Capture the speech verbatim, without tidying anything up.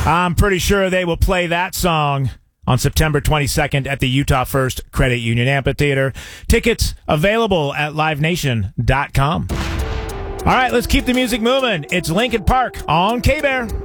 I'm pretty sure they will play that song on September twenty-second at the Utah First Credit Union Amphitheater. Tickets available at live nation dot com. All right, let's keep the music moving. It's Linkin Park on K-Bear.